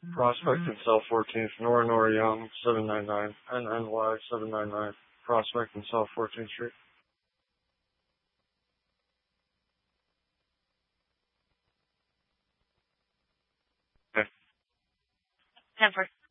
Prospect and South 14th, Nora Young, 799, NNY 799, Prospect and South 14th Street. Okay. 10-4.